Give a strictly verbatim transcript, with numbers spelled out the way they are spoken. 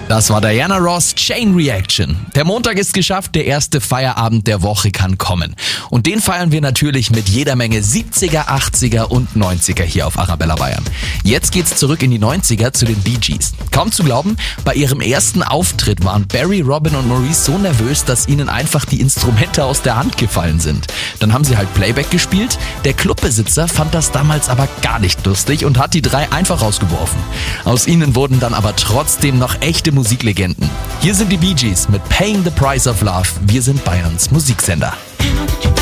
Das war Diana Ross, Chain Reaction. Der Montag ist geschafft, der erste Feierabend der Woche kann kommen. Und den feiern wir natürlich mit jeder Menge siebziger, achtziger und neunziger hier auf Arabella Bayern. Jetzt geht's zurück in die neunziger zu den Bee Gees. Kaum zu glauben, bei ihrem ersten Auftritt waren Barry, Robin und Maurice so nervös, dass ihnen einfach die Instrumente aus der Hand gefallen sind. Dann haben sie halt Playback gespielt. Der Clubbesitzer fand das damals aber gar nicht lustig und hat die drei einfach rausgeworfen. Aus ihnen wurden dann aber trotzdem noch echte Musiklegenden. Hier sind die Bee Gees mit Paying the Price of Love. Wir sind Bayerns Musiksender.